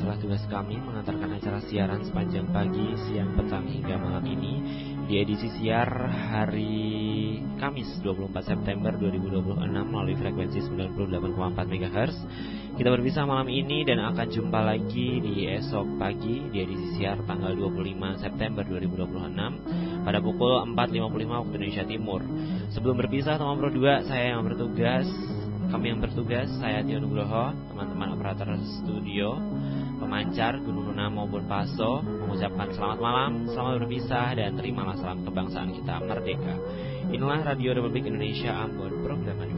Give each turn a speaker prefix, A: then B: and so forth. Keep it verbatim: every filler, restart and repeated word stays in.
A: Baiklah, tugas kami mengantarkan acara siaran sepanjang pagi, siang, petang hingga malam ini di edisi siar hari Kamis dua puluh empat September dua ribu dua puluh enam melalui frekuensi sembilan puluh delapan koma empat megahertz. Kita berpisah malam ini dan akan jumpa lagi di esok pagi di edisi siar tanggal dua puluh lima September dua ribu dua puluh enam pada pukul empat lima puluh lima waktu Indonesia Timur. Sebelum berpisah teman Pro dua, saya yang bertugas Kami yang bertugas, saya Tio Nugroho, teman-teman operator studio, pemancar, Gunung Nuna maupun Paso, mengucapkan selamat malam, selamat berpisah, dan terimalah salam kebangsaan kita merdeka. Inilah Radio Republik Indonesia Ambon, program